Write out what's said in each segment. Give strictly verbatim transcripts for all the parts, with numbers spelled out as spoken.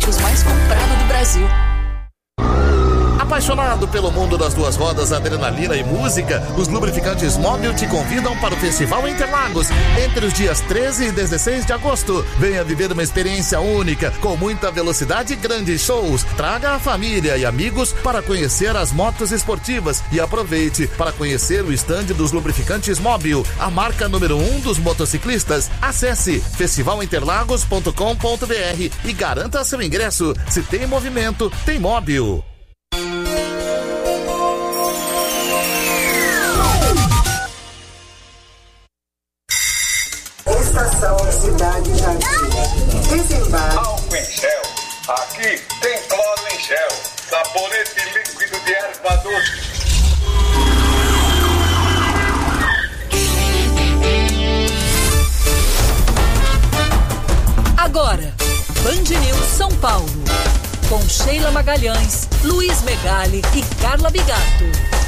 lubrificantes mais comprado do Brasil. Apaixonado pelo mundo das duas rodas, adrenalina e música, os lubrificantes Móbil te convidam para o Festival Interlagos entre os dias treze e dezesseis de agosto. Venha viver uma experiência única, com muita velocidade e grandes shows. Traga a família e amigos para conhecer as motos esportivas e aproveite para conhecer o estande dos lubrificantes Móbil, a marca número um dos motociclistas. Acesse festival interlagos ponto com ponto b r e garanta seu ingresso. Se tem movimento, tem Móbil. Estação Cidade Jardim. Desembarque. Álcool em gel. Aqui tem cloro em gel. Sabonete líquido de erva doce. Agora, Band News São Paulo. Com Sheila Magalhães, Luiz Megali e Carla Bigato.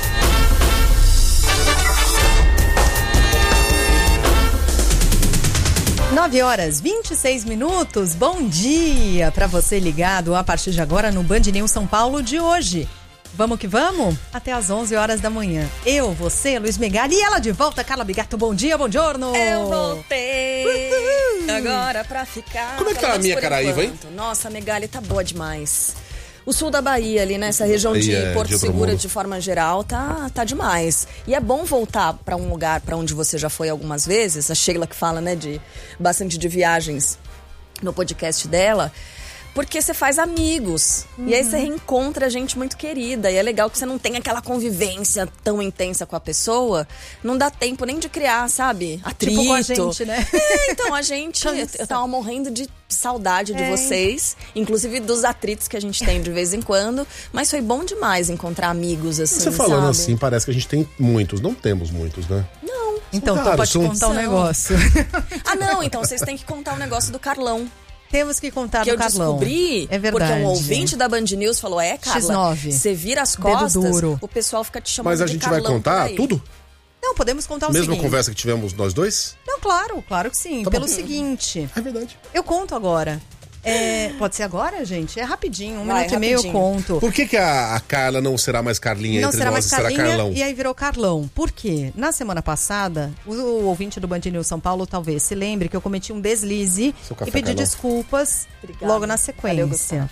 nove horas e vinte e seis minutos, bom dia para você ligado a partir de agora no Band News São Paulo de hoje. Vamos que vamos? Até às onze horas da manhã. Eu, você, Luiz Megali e ela de volta, Carla Bigato. Bom dia, bom giorno. Eu voltei. Uhul. Agora pra ficar. Como é que tá a minha Caraíva, hein? Nossa, a Megali tá boa demais. O sul da Bahia ali, nessa região de é, Porto de Seguro, de forma geral, tá, tá demais. E é bom voltar pra um lugar pra onde você já foi algumas vezes. A Sheila que fala, né, de bastante de viagens no podcast dela. Porque você faz amigos. Uhum. E aí você reencontra gente muito querida. E é legal que você não tem aquela convivência tão intensa com a pessoa. Não dá tempo nem de criar, sabe? Atrito. Tipo com a gente, né? É, então a gente... eu, eu tava morrendo de saudade de é. vocês. Inclusive dos atritos que a gente tem de vez em quando. Mas foi bom demais encontrar amigos, assim, Você falando sabe? assim, parece que a gente tem muitos. Não temos muitos, né? Não. Então, tu pode são... contar um negócio. Ah, não. Então vocês têm que contar o um negócio do Carlão. Temos que contar que do eu Carlão. descobri, é verdade. Porque um ouvinte da Band News falou, é, Carla, X nove. você vira as costas, duro. o pessoal fica te chamando Mas a de gente Carlão vai contar tudo? Não, podemos contar o Mesma seguinte. conversa que tivemos nós dois? Não, claro, claro que sim. Tá Pelo bom. seguinte. É verdade. Eu conto agora. É, pode ser agora, gente? É rapidinho, um Vai, minuto e meio eu rapidinho. conto. Por que, que a, a Carla não será mais Carlinha Não entre será nós mais e será Carlinha, Carlão? e aí virou Carlão. Por quê? Na semana passada, o, o ouvinte do Band News São Paulo talvez se lembre que eu cometi um deslize Seu café, e pedi Carlão. desculpas Obrigada. logo na sequência.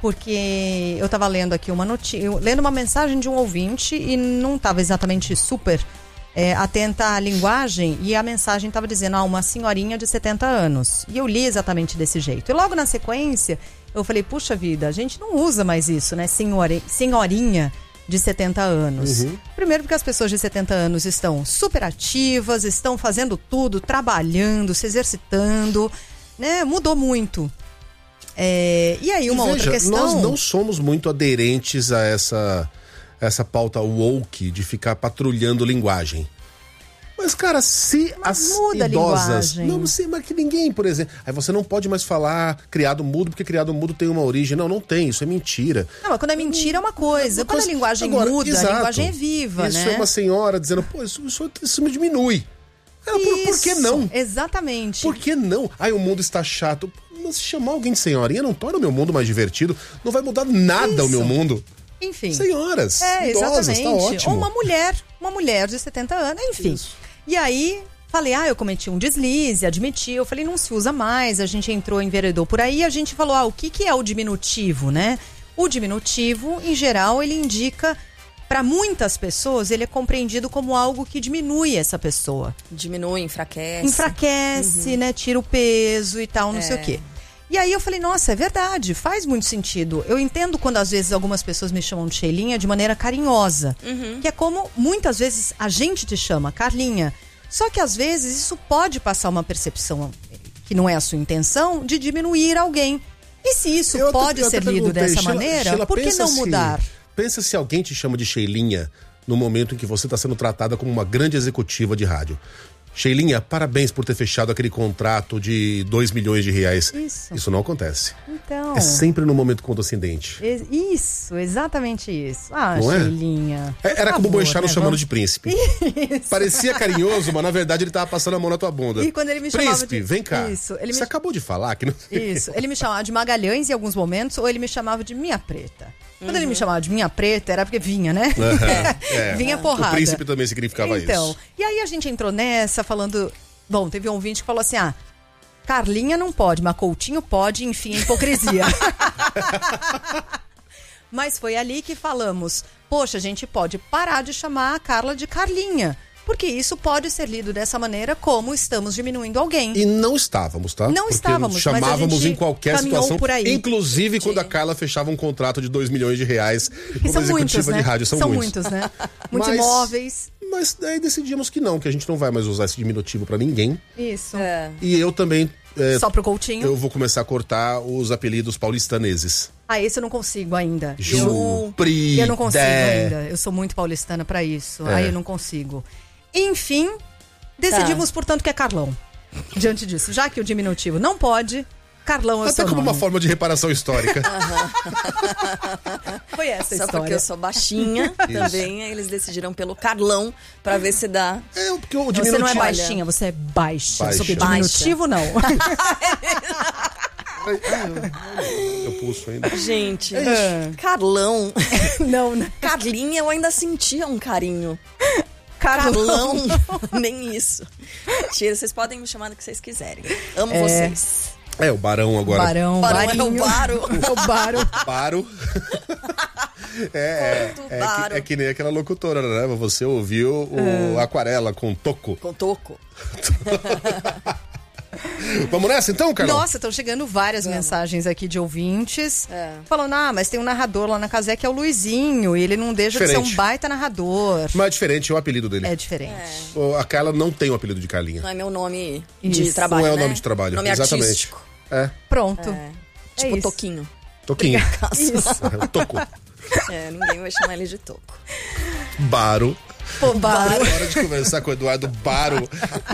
Porque eu tava lendo aqui uma notícia, lendo uma mensagem de um ouvinte e não tava exatamente super é, atenta à linguagem, e a mensagem tava dizendo, ah, uma senhorinha de setenta anos. E eu li exatamente desse jeito. E logo na sequência, eu falei, puxa vida, a gente não usa mais isso, né? Senhori, senhorinha de setenta anos. Uhum. Primeiro porque as pessoas de setenta anos estão super ativas, estão fazendo tudo, trabalhando, se exercitando, né? Mudou muito. É, e aí uma E outra veja, questão... nós não somos muito aderentes a essa, essa pauta woke de ficar patrulhando linguagem. Mas, cara, se Mas as muda a idosas... linguagem. Não sei, mas que ninguém, por exemplo... Aí você não pode mais falar criado mudo, porque criado mudo tem uma origem. Não, não tem, isso é mentira. Não, mas quando é mentira é uma coisa. Uma Quando coisa- a linguagem Agora, muda, exato. a linguagem é viva, isso né? Isso é uma senhora dizendo, pô, isso, isso, isso me diminui. Cara, por, por que Isso, não? Exatamente. Por que não? Ai, o mundo está chato. Mas se chamar alguém de senhorinha não torna o meu mundo mais divertido. Não vai mudar nada Isso. o meu mundo. Enfim. Senhoras, É, idosas, exatamente. tá ótimo. Ou uma mulher, uma mulher de setenta anos, enfim. Isso. E aí, falei, ah, eu cometi um deslize, admiti. Eu falei, não se usa mais. A gente entrou, enveredou por aí. A gente falou, ah, o que, que é o diminutivo, né? O diminutivo, em geral, ele indica... Para muitas pessoas, ele é compreendido como algo que diminui essa pessoa. Diminui, enfraquece. Enfraquece, uhum. né? Tira o peso e tal, não é. sei o quê. E aí eu falei, nossa, é verdade, faz muito sentido. Eu entendo quando às vezes algumas pessoas me chamam de Sheilinha de maneira carinhosa. Uhum. Que é como muitas vezes a gente te chama, Carlinha. Só que às vezes isso pode passar uma percepção que não é a sua intenção de diminuir alguém. E se isso Eu pode até, ser lido dessa Sheila, maneira, Sheila, por que não se, mudar? Pensa se alguém te chama de Sheilinha no momento em que você está sendo tratada como uma grande executiva de rádio. Sheilinha, parabéns por ter fechado aquele contrato de dois milhões de reais. Isso. Isso não acontece. Então. É sempre no momento condescendente. Isso, exatamente isso. Ah, Não é? Sheilinha. É, era como o Boechat nos né? chamando Vamos- de príncipe. Isso. Parecia carinhoso, mas na verdade ele tava passando a mão na tua bunda. E quando ele me chamava Príncipe, de- vem cá. Isso, ele me- Você acabou de falar que não... Isso. Ele me chamava de Magalhães em alguns momentos, ou ele me chamava de Minha Preta. Quando ele me chamava de Minha Preta, era porque vinha, né? É. Vinha porrada. O príncipe também significava Então, isso. e aí a gente entrou nessa falando... Bom, teve um ouvinte que falou assim, ah, Carlinha não pode, mas Coutinho pode, enfim, hipocrisia. Mas foi ali que falamos, poxa, a gente pode parar de chamar a Carla de Carlinha, porque isso pode ser lido dessa maneira como estamos diminuindo alguém. E não estávamos, tá? Não Porque estávamos, mas a chamávamos gente em qualquer caminhou situação. por aí. Inclusive quando a Carla fechava um contrato de dois milhões de reais E como são executiva muitos, né? de rádio. São, muitos. né? Muitos Mas- imóveis. Mas daí decidimos que não, que a gente não vai mais usar esse diminutivo pra ninguém. Isso. É. E eu também. é, Só pro Coutinho. eu vou começar a cortar os apelidos paulistaneses. Ah, esse eu não consigo ainda. Eu, Jupri, eu não consigo Dé. ainda. Eu sou muito paulistana pra isso. É. Aí eu não consigo. Enfim, decidimos, Tá. portanto, que é Carlão. Diante disso, já que o diminutivo não pode, Carlão é o Até seu como nome. uma forma de reparação histórica. Foi essa a Só história. porque eu sou baixinha também, aí eles decidiram pelo Carlão pra ver se dá. É, porque o Você diminutivo. não é baixinha, você é baixa. Baixa. Sobre Baixa. diminutivo, não. Eu pulso ainda. Gente, É. Carlão. não, né? Carlinha, eu ainda sentia um carinho. Carlão. Carlão, nem isso. Mentira, vocês podem me chamar do que vocês quiserem. Amo vocês. É, o Barão agora. Barão, Barão é barinho. o Baro. É o Baro. Paro. é, Conto é, é, Baro. que, é que nem aquela locutora, né? Você ouviu o Aquarela com toco. Com toco. Vamos nessa então, Carol? Nossa, estão chegando várias mensagens aqui de ouvintes. É. Falando, ah, mas tem um narrador lá na Casé que é o Luizinho. E ele não deixa de Diferente. ser um baita narrador. Mas é diferente é o apelido dele. É diferente. O- A Carla não tem o apelido de Carlinha. Não é meu nome Isso. de trabalho, Não é o né? nome de trabalho. Nome Exatamente. artístico. É, Pronto. É. É Tipo isso. Toquinho. Toquinho. Isso. É, Toco. É, ninguém vai chamar ele de Toco. Baro. Pô, Baro. Hora de conversar com o Eduardo Baro.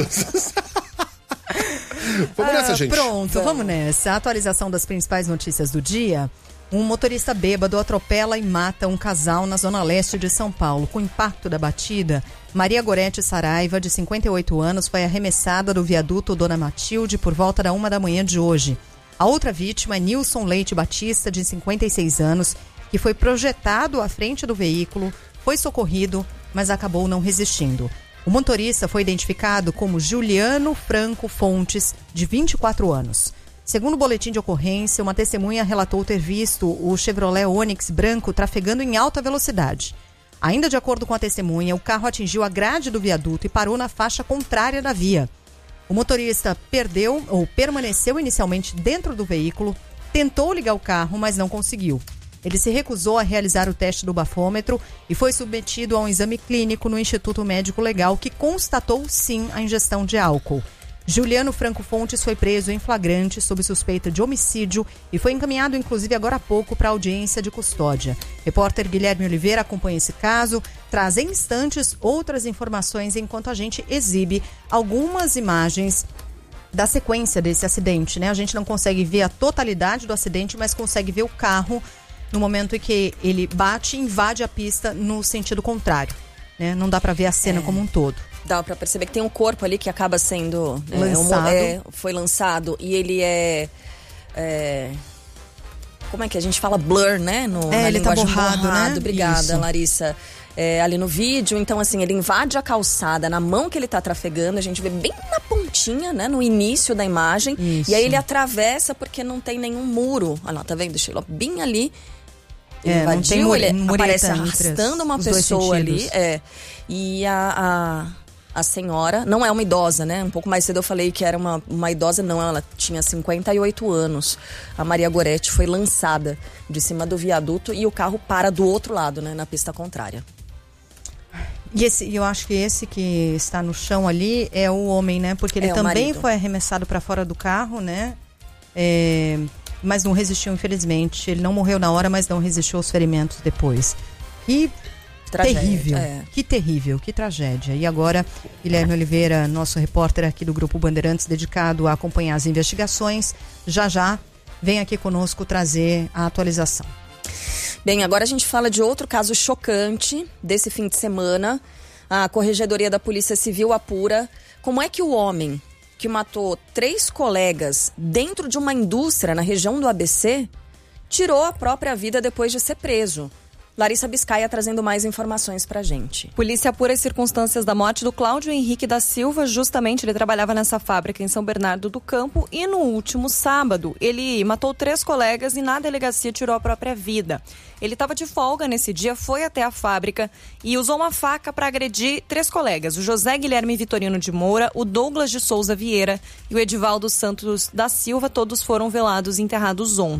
Vamos nessa, Ah, gente. Pronto, vamos nessa. A atualização das principais notícias do dia. Um motorista bêbado atropela e mata um casal na zona leste de São Paulo. Com o impacto da batida, Maria Gorete Saraiva, de cinquenta e oito anos, foi arremessada do viaduto Dona Matilde por volta da uma da manhã de hoje. A outra vítima é Nilson Leite Batista, de cinquenta e seis anos, que foi projetado à frente do veículo, foi socorrido, mas acabou não resistindo. O motorista foi identificado como Juliano Franco Fontes, de vinte e quatro anos. Segundo o boletim de ocorrência, uma testemunha relatou ter visto o Chevrolet Onix branco trafegando em alta velocidade. Ainda de acordo com a testemunha, o carro atingiu a grade do viaduto e parou na faixa contrária da via. O motorista perdeu ou permaneceu inicialmente dentro do veículo, tentou ligar o carro, mas não conseguiu. Ele se recusou a realizar o teste do bafômetro e foi submetido a um exame clínico no Instituto Médico Legal, que constatou sim a ingestão de álcool. Juliano Franco Fontes foi preso em flagrante sob suspeita de homicídio e foi encaminhado, inclusive, agora há pouco para audiência de custódia. Repórter Guilherme Oliveira acompanha esse caso, traz em instantes outras informações enquanto a gente exibe algumas imagens da sequência desse acidente, né? A gente não consegue ver a totalidade do acidente, mas consegue ver o carro no momento em que ele bate e invade a pista no sentido contrário, né? Não dá para ver a cena É. como um todo. Dá pra perceber que tem um corpo ali que acaba sendo é, Lançado. um- é, foi lançado e ele é, é como é que a gente fala blur, né? No, É, na ele tá linguagem borrado, né? Obrigada, Isso. Larissa. É, ali no vídeo, então assim, ele invade a calçada na mão que ele tá trafegando, a gente vê bem na pontinha, né, no início da imagem, Isso. e aí ele atravessa porque não tem nenhum muro. Olha lá, tá vendo, Sheila? Bem ali. Ele É, não tem invadiu, mure- ele mureta aparece entre arrastando uma os dois pessoa ali. sentidos. É. E a, a, a senhora, não é uma idosa, né? Um pouco mais cedo eu falei que era uma, uma idosa, não, ela tinha cinquenta e oito anos. A Maria Gorete foi lançada de cima do viaduto e o carro para do outro lado, né? Na pista contrária. E esse, eu acho que esse que está no chão ali é o homem, né? Porque ele É, o também marido. foi arremessado para fora do carro, né? É, mas não resistiu, infelizmente. Ele não morreu na hora, mas não resistiu aos ferimentos depois. E Tragédia, terrível. é. Que terrível, que tragédia. E agora, Guilherme Oliveira, nosso repórter aqui do Grupo Bandeirantes, dedicado a acompanhar as investigações, já já vem aqui conosco trazer a atualização. Bem, agora a gente fala de outro caso chocante desse fim de semana. A Corregedoria da Polícia Civil apura como é que o homem que matou três colegas dentro de uma indústria na região do A B C tirou a própria vida depois de ser preso. Larissa Biscaia trazendo mais informações pra gente. Polícia apura as circunstâncias da morte do Cláudio Henrique da Silva. Justamente ele trabalhava nessa fábrica em São Bernardo do Campo e no último sábado ele matou três colegas e na delegacia tirou a própria vida. Ele estava de folga nesse dia, foi até a fábrica e usou uma faca para agredir três colegas. O José Guilherme Vitorino de Moura, o Douglas de Souza Vieira e o Edivaldo Santos da Silva. Todos foram velados e enterrados ontem.